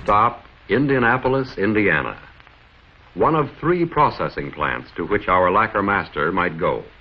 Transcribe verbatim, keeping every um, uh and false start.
stop, Indianapolis, Indiana. One of three processing plants to which our lacquer master might go.